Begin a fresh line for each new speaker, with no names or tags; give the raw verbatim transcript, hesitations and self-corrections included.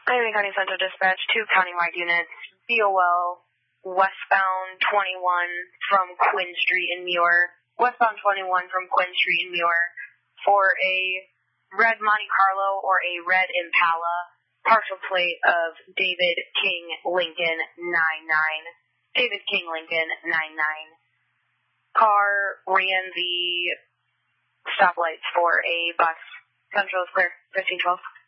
Miami County Central Dispatch, two countywide units, B O L, westbound twenty-one from Quinn Street in Muir, westbound twenty-one from Quinn Street in Muir, for a red Monte Carlo or a red Impala, partial plate of David King Lincoln nine nine. David King Lincoln nine nine. Car ran the stoplights for a bus. Central is clear, fifteen twelve.